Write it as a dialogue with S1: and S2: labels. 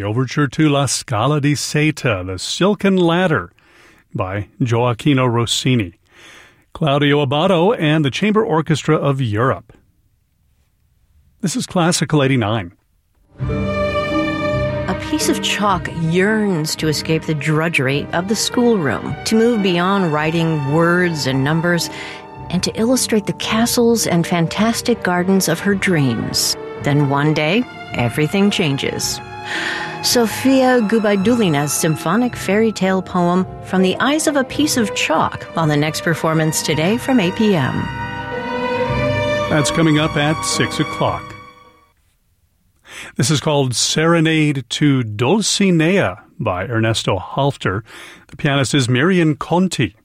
S1: the overture to La Scala di Seta, the Silken Ladder, by Gioacchino Rossini. Claudio Abbado and the Chamber Orchestra of Europe. This is Classical 89.
S2: A piece of chalk yearns to escape the drudgery of the schoolroom, to move beyond writing words and numbers, and to illustrate the castles and fantastic gardens of her dreams. Then one day, everything changes. Sofia Gubaidulina's symphonic fairy tale poem, From the Eyes of a Piece of Chalk, on the next performance today from 8 p.m.
S1: That's coming up at 6 o'clock. This is called Serenade to Dulcinea by Ernesto Halfter. The pianist is Marian Conti.